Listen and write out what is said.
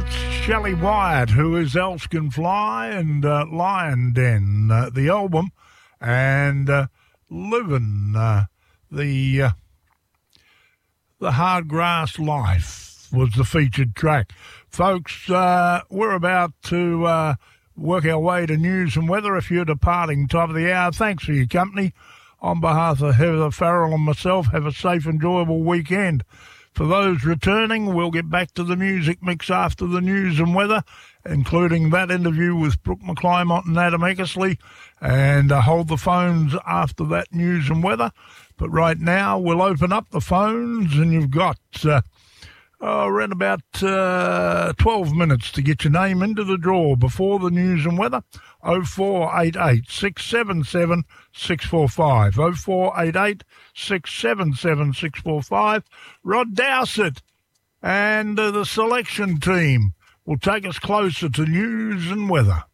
That's Shelley Wyatt, who is Elves Can Fly and Lion Den, the album, and Livin', the Hard Grass Life was the featured track. Folks, we're about to work our way to news and weather. If you're departing top of the hour, thanks for your company. On behalf of Heather Farrell and myself, have a safe, enjoyable weekend. For those returning, we'll get back to the music mix after the news and weather, including that interview with Brooke McClymont and Adam Eckersley, and hold the phones after that news and weather. But right now, we'll open up the phones, and you've got around about 12 minutes to get your name into the draw before the news and weather. 0488 677 645. 0488 677 645. Rod Dowsett and the selection team will take us closer to news and weather.